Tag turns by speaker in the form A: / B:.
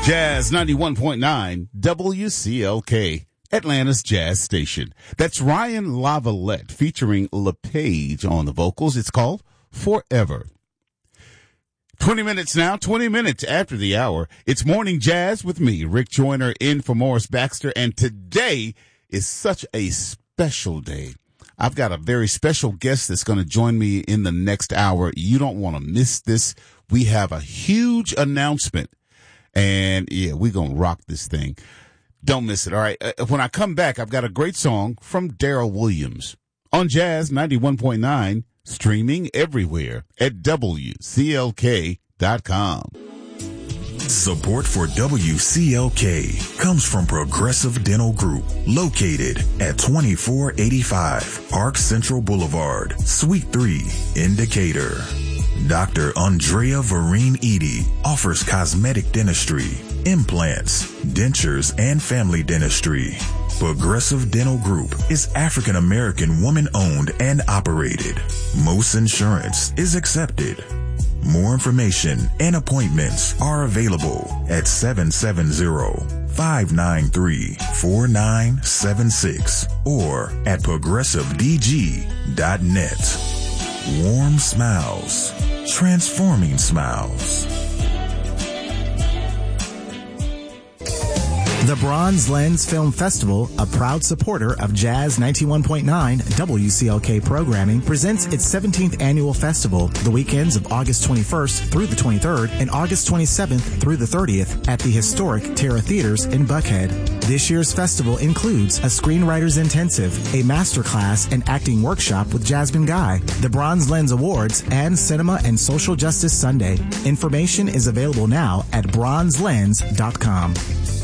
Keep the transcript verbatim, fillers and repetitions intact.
A: Jazz ninety-one point nine W C L K, Atlanta's jazz station. That's Ryan Lavalette featuring LePage on the vocals. It's called Forever. twenty minutes now, twenty minutes after the hour. It's Morning Jazz with me, Rick Joyner, in for Morris Baxter. And today is such a special day. I've got a very special guest that's going to join me in the next hour. You don't want to miss this. We have a huge announcement. And yeah, we're going to rock this thing. Don't miss it. All right. Uh, when I come back, I've got a great song from Darrell Williams on Jazz ninety-one point nine, streaming everywhere at W C L K dot com.
B: Support for W C L K comes from Progressive Dental Group, located at twenty-four eighty-five Park Central Boulevard, Suite three, in Decatur. Doctor Andrea Vereen Edie offers cosmetic dentistry, implants, dentures, and family dentistry. Progressive Dental Group is African American woman-owned and operated. Most insurance is accepted. More information and appointments are available at seven seven zero, five nine three, four nine seven six or at progressive d g dot net. Warm smiles, transforming smiles.
C: The Bronze Lens Film Festival, a proud supporter of Jazz ninety-one point nine W C L K programming, presents its seventeenth annual festival the weekends of August twenty-first through the twenty-third and August twenty-seventh through the thirtieth at the historic Terra Theaters in Buckhead. This year's festival includes a screenwriter's intensive, a masterclass and acting workshop with Jasmine Guy, the Bronze Lens Awards, and Cinema and Social Justice Sunday. Information is available now at bronze lens dot com.